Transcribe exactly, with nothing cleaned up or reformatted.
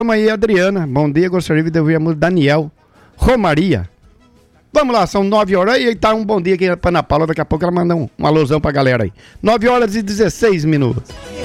Palma e Adriana. Bom dia, gostaria de ouvir a música Daniel Romaria. Vamos lá, são nove horas e tá um bom dia aqui pra Ana Paula. Daqui a pouco ela manda um, uma alusão pra galera aí. nove horas e dezesseis minutos.